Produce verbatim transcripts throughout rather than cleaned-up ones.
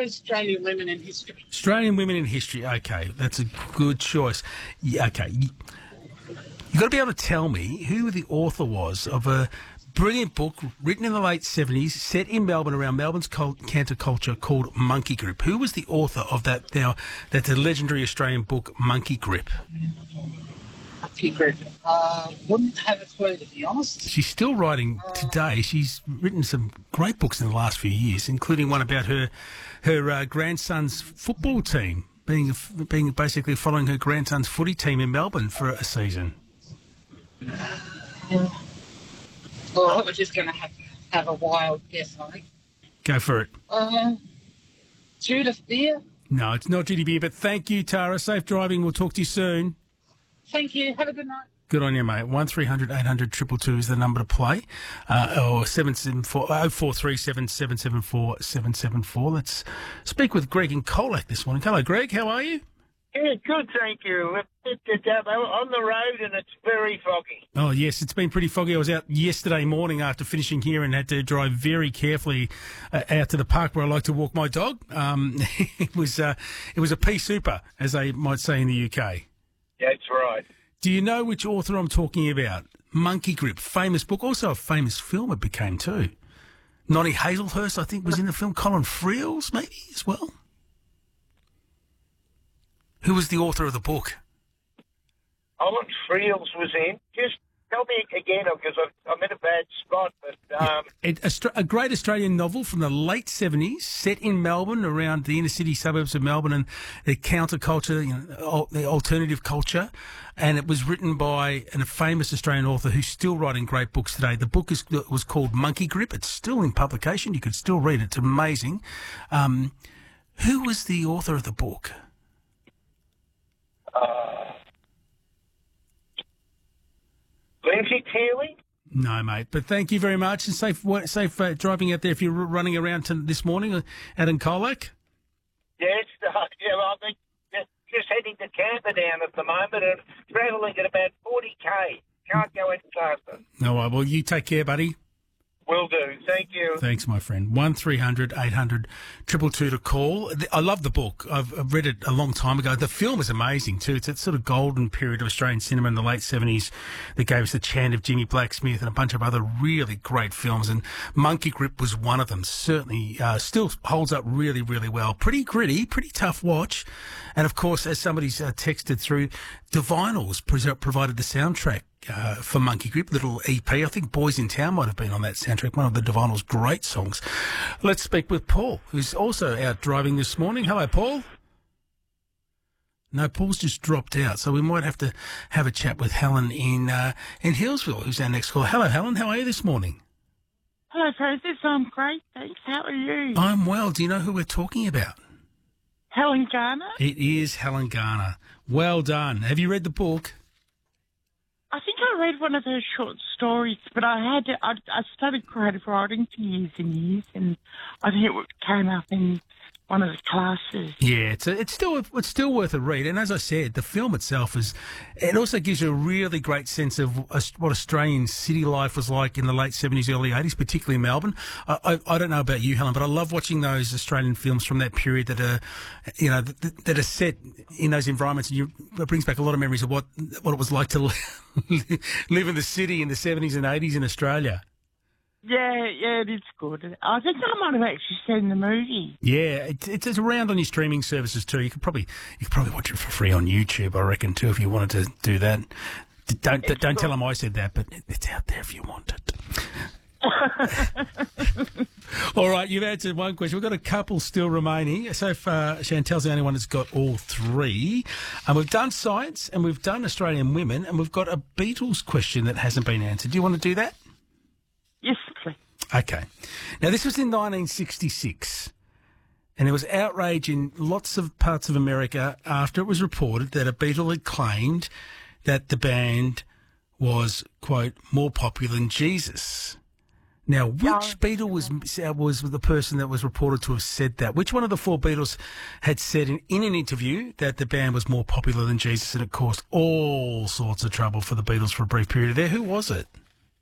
Australian women in history. Australian women in history. Okay, that's a good choice. Yeah, okay. You, you've got to be able to tell me who the author was of a brilliant book written in the late seventies, set in Melbourne around Melbourne's cult, counterculture called Monkey Grip. Who was the author of that now? That's a legendary Australian book, Monkey Grip. Monkey Grip. Uh, wouldn't have a clue, to be honest. She's still writing today. She's written some great books in the last few years, including one about her her uh, grandson's football team, being being basically following her grandson's footy team in Melbourne for a season. Uh, well, we're just going to have have a wild guess, I think. Go for it. Uh, Judith Beer. No, it's not Judy Beer, but thank you, Tara. Safe driving. We'll talk to you soon. Thank you. Have a good night. Good on you, mate. One three hundred eight hundred two two two is the number to play, uh, or seven seven four oh four three seven seven seven four seven seven four. Let's speak with Greg in Colac this morning. Hello, Greg. How are you? Yeah, good, thank you. It's on the road and it's very foggy. Oh, yes, it's been pretty foggy. I was out yesterday morning after finishing here and had to drive very carefully uh, out to the park where I like to walk my dog. Um, it was uh, it was a pea super, as they might say in the U K. That's right. Do you know which author I'm talking about? Monkey Grip, famous book, also a famous film it became too. Noddy Hazelhurst, I think, was in the film. Colin Friels, maybe, as well. Who was the author of the book? Colin Friels was in. Just tell me again, because I'm in a bad spot. But um, it, a, a great Australian novel from the late seventies, set in Melbourne, around the inner city suburbs of Melbourne, and the counterculture, you know, the alternative culture. And it was written by a famous Australian author who's still writing great books today. The book is, was called Monkey Grip. It's still in publication. You could still read it. It's amazing. Um, who was the author of the book? Uh, Lindsay Teeley? No, mate. But thank you very much, and safe safe uh, driving out there if you're running around to this morning out in Colac. Yes, uh, yeah, well, I think just heading to Camperdown at the moment and travelling at about forty k. Can't go any faster. No, right, well, you take care, buddy. Will do. Thank you. Thanks, my friend. One three hundred eight hundred two two two to call. I love the book. I've, I've read it a long time ago. The film is amazing too. It's that sort of golden period of Australian cinema in the late seventies that gave us The Chant of Jimmy Blacksmith and a bunch of other really great films. And Monkey Grip was one of them. Certainly, uh, still holds up really, really well. Pretty gritty, pretty tough watch. And of course, as somebody's uh, texted through, The Vinyls pre- provided the soundtrack Uh, for Monkey Grip, little E P. I think Boys in Town might have been on that soundtrack, one of the Divinals' great songs. Let's speak with Paul, who's also out driving this morning. Hello, Paul. No, Paul's just dropped out, so we might have to have a chat with Helen in uh, in Hillsville, who's our next caller. Hello, Helen. How are you this morning? Hello, Francis. I'm great, thanks. How are you? I'm well. Do you know who we're talking about? Helen Garner? It is Helen Garner. Well done. Have you read the book? I think I read one of her short stories, but I had to, I, I studied creative writing for years and years, and I think it came up in one of the classes. Yeah, it's a, it's still it's still worth a read. And as I said, the film itself is it also gives you a really great sense of what Australian city life was like in the late seventies, early eighties, particularly Melbourne. I, I, I don't know about you, Helen, but I love watching those Australian films from that period that are, you know, that, that are set in those environments, and you, it brings back a lot of memories of what what it was like to live in the city in the seventies and eighties in Australia. Yeah, yeah, it is good. I think I might have actually seen the movie. Yeah, it's, it's around on your streaming services too. You could probably you could probably watch it for free on YouTube, I reckon, too, if you wanted to do that. Don't it's don't good. Tell them I said that, but it's out there if you want it. All right, you've answered one question. We've got a couple still remaining. So far, Chantel's the only one that's got all three. And we've done science, and we've done Australian women, and we've got a Beatles question that hasn't been answered. Do you want to do that? Yes, please. Okay. Now, this was in nineteen sixty-six, and there was outrage in lots of parts of America after it was reported that a Beatle had claimed that the band was, quote, more popular than Jesus. Now, which No. Beatle was was the person that was reported to have said that? Which one of the four Beatles had said in, in an interview that the band was more popular than Jesus, and it caused all sorts of trouble for the Beatles for a brief period there? Who was it?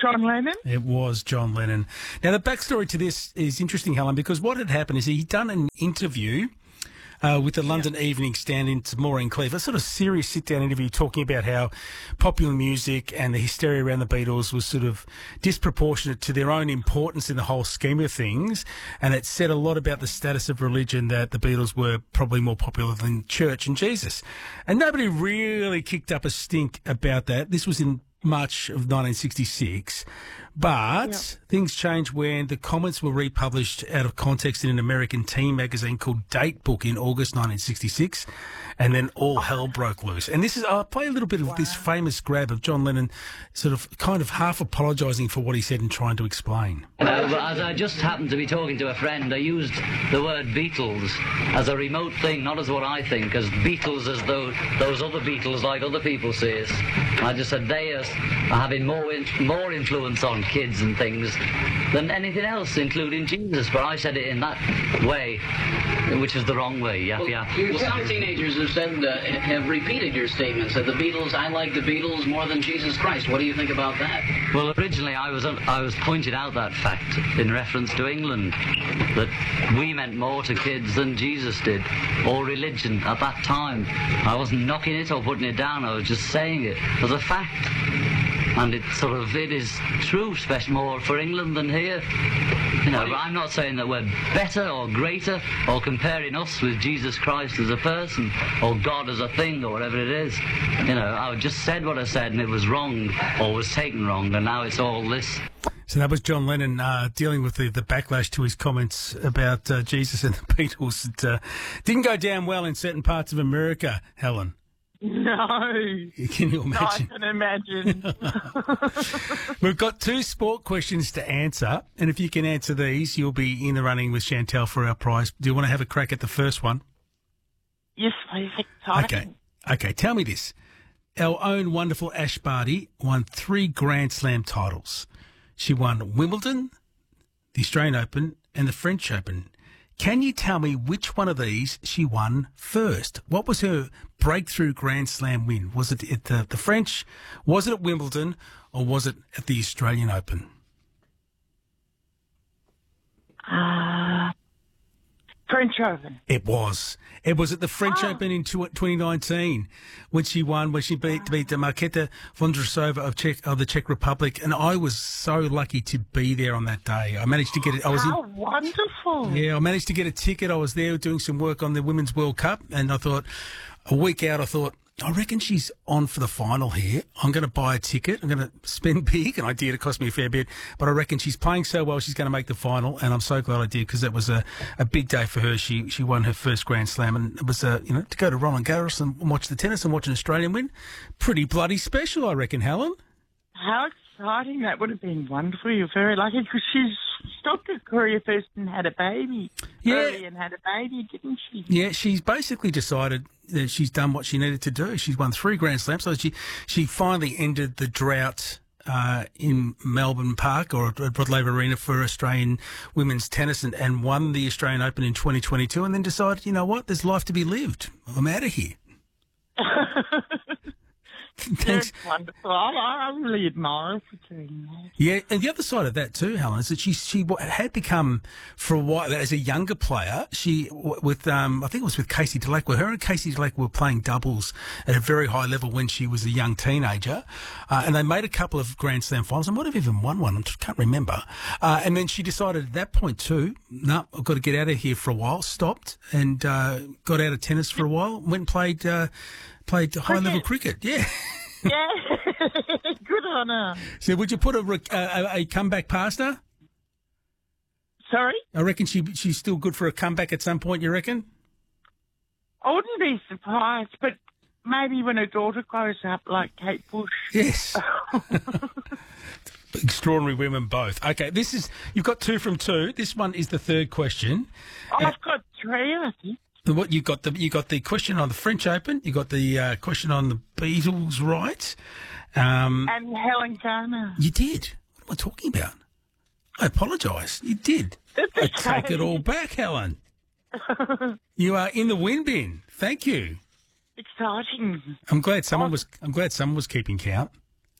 John Lennon? It was John Lennon. Now, the backstory to this is interesting, Helen, because what had happened is he'd done an interview uh, with the London Evening Stand to Maureen Cleave, a sort of serious sit-down interview talking about how popular music and the hysteria around the Beatles was sort of disproportionate to their own importance in the whole scheme of things, and it said a lot about the status of religion, that the Beatles were probably more popular than church and Jesus. And nobody really kicked up a stink about that. This was in March of nineteen sixty-six, but Yep. things changed when the comments were republished out of context in an American teen magazine called Date Book in August nineteen sixty-six, and then all hell broke loose. And this is, I'll play a little bit of this famous grab of John Lennon sort of kind of half apologising for what he said and trying to explain. Uh, but as I just happened to be talking to a friend, I used the word Beatles as a remote thing, not as what I think, as Beatles as though those other Beatles like other people see us. I just said they are having more in, more influence on kids and things than anything else, including Jesus. But I said it in that way, which is the wrong way. Yeah, yeah. Well, some teenagers have said, uh, have repeated your statements that the Beatles, I like the Beatles more than Jesus Christ. What do you think about that? Well, originally I was I was pointed out that fact in reference to England, that we meant more to kids than Jesus did, or religion at that time. I wasn't knocking it or putting it down. I was just saying it as a fact. And it sort of, it is true, especially more for England than here. You know, but I'm not saying that we're better or greater or comparing us with Jesus Christ as a person or God as a thing or whatever it is. You know, I just said what I said and it was wrong or was taken wrong, and now it's all this. So that was John Lennon uh, dealing with the, the backlash to his comments about uh, Jesus and the Beatles. It uh, didn't go down well in certain parts of America, Helen. No. Can you No, I imagine? can imagine. We've got two sport questions to answer, and if you can answer these, you'll be in the running with Chantel for our prize. Do you want to have a crack at the first one? Yes, please. Exciting. Okay. Okay, tell me this. Our own wonderful Ash Barty won three Grand Slam titles. She won Wimbledon, the Australian Open, and the French Open. Can you tell me which one of these she won first? What was her breakthrough Grand Slam win? Was it at the, the French, was it at Wimbledon, or was it at the Australian Open? Uh, French Open. It was. It was at the French Oh. Open in twenty nineteen when she won, when she beat, beat Marketa Vondrousova of, Czech, of the Czech Republic. And I was so lucky to be there on that day. I managed to get it. I was in, How wonderful. Yeah, I managed to get a ticket. I was there doing some work on the Women's World Cup, and I thought, a week out, I thought, I reckon she's on for the final here. I'm going to buy a ticket. I'm going to spend big, and I did. It cost me a fair bit, but I reckon she's playing so well, she's going to make the final, and I'm so glad I did, because that was a, a big day for her. She she won her first Grand Slam, and it was, uh, you know, to go to Roland Garros and watch the tennis and watch an Australian win, pretty bloody special, I reckon, Helen. How exciting. That would have been wonderful. You're very lucky because she's stopped her career first and had a baby. Yeah. Early and had a baby, didn't she? Yeah, she's basically decided that she's done what she needed to do. She's won three Grand Slams, so she she finally ended the drought uh, in Melbourne Park or at Rod Laver Arena for Australian women's tennis, and, and won the Australian Open in twenty twenty-two, and then decided, you know what, there's life to be lived. I'm out of here. Thanks. That's wonderful. I, I really admire her for doing that. Yeah, and the other side of that too, Helen, is that she she w- had become, for a while, as a younger player, she, w- with, um, I think it was with Casey Delake, where her and Casey Delake were playing doubles at a very high level when she was a young teenager, uh, and they made a couple of Grand Slam finals, and might have even won one, I just can't remember. Uh, and then she decided at that point too, no, I've got to get out of here for a while, stopped, and uh, got out of tennis for a while, went and played, uh, played high-level cricket, yeah. Yeah. Good on her. So would you put a, rec- a, a comeback past her? Sorry? I reckon she she's still good for a comeback at some point, you reckon? I wouldn't be surprised, but maybe when her daughter grows up like Kate Bush. Yes. Extraordinary women both. Okay, this is, you've got two from two. This one is the third question. I've got three, I think. The, what you got the you got the question on the French Open, you got the uh, question on the Beatles, right? Um, And Helen Garner. you did. What am I talking about? I apologise. You did. That's I okay. take it all back, Helen. You are in the win bin. Thank you. Exciting. I'm glad someone was. I'm glad someone was keeping count.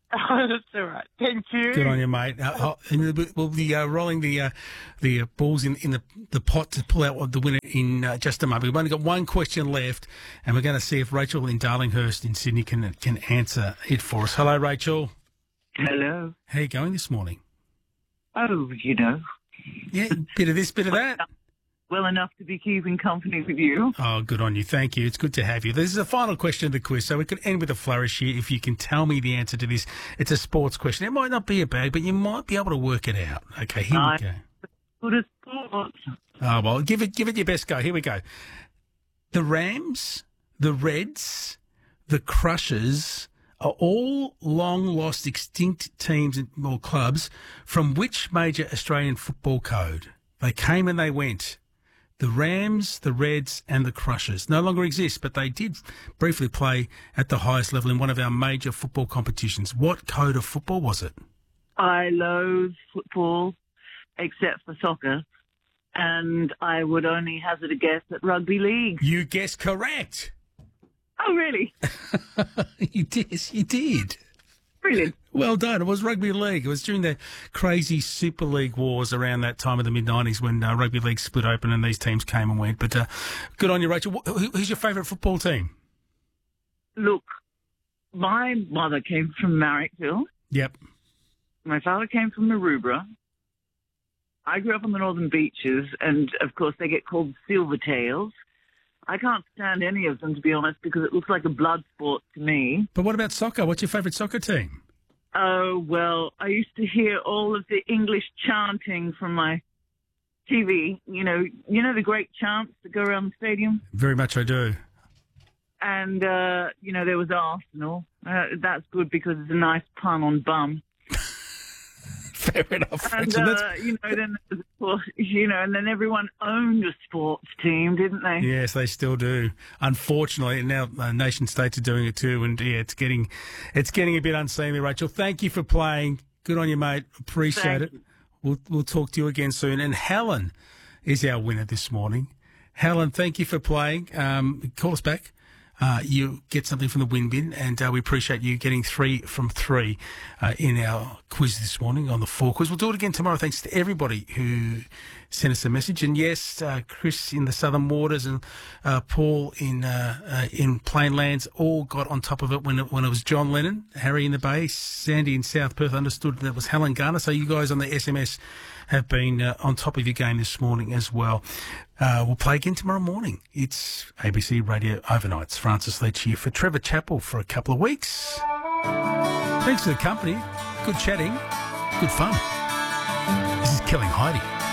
Oh, that's all right. Thank you. Good on you, mate. Uh, uh, and we'll we'll be uh, rolling the uh, the uh, balls in, in the, the pot to pull out the winner in uh, just a moment. We've only got one question left, and we're going to see if Rachel in Darlinghurst in Sydney can can answer it for us. Hello, Rachel. Hello. How are you going this morning? Oh, you know, Yeah, bit of this, bit of that. well enough to be keeping company with you. Oh, good on you. Thank you. It's good to have you. This is the final question of the quiz, so we could end with a flourish here if you can tell me the answer to this. It's a sports question. It might not be a bag, but you might be able to work it out. Okay, here I- we go. Good as sports. Oh, well, give it, give it your best go. Here we go. The Rams, the Reds, the Crushers are all long-lost, extinct teams or clubs from which major Australian football code? They came and they went. The Rams, the Reds and the Crushers no longer exist, but they did briefly play at the highest level in one of our major football competitions. What code of football was it? I loathe football, except for soccer, and I would only hazard a guess at rugby league. You guessed correct. Oh, really? You did. You did. Brilliant. Well done. It was rugby league. It was during the crazy Super League wars around that time of the mid nineties when uh, rugby league split open and these teams came and went. But uh, good on you, Rachel. Wh- who- Who's your favourite football team? Look, my mother came from Marrickville. Yep. My father came from Maroubra. I grew up on the Northern Beaches, and, of course, they get called Silvertails. I can't stand any of them, to be honest, because it looks like a blood sport to me. But what about soccer? What's your favourite soccer team? Oh, well, I used to hear all of the English chanting from my T V. You know, you know the great chants that go around the stadium? Very much I do. And, uh, you know, there was Arsenal. Uh, that's good because it's a nice pun on bum. Fair enough. And, Rachel. That's- uh, you know, then, of course, you know, and then everyone owned a sports team, didn't they? Yes, they still do. Unfortunately, and now uh, nation states are doing it too, and yeah, it's getting, it's getting a bit unseemly. Rachel, thank you for playing. Good on you, mate. Appreciate Thank it. you. We'll we'll talk to you again soon. And Helen is our winner this morning. Helen, thank you for playing. Um, call us back. Uh, you get something from the win bin, and uh, we appreciate you getting three from three uh, in our quiz this morning on the four quiz. We'll do it again tomorrow. Thanks to everybody who sent us a message. And yes, uh, Chris in the Southern Waters and uh, Paul in uh, uh, in Plainlands all got on top of it when it, when it was John Lennon. Harry in the Bay, Sandy in South Perth understood that it was Helen Garner. So you guys on the S M S have been uh, on top of your game this morning as well. Uh, we'll play again tomorrow morning. It's A B C Radio Overnights. Francis Leach here for Trevor Chappell for a couple of weeks. Thanks for the company. Good chatting. Good fun. This is Killing Heidi.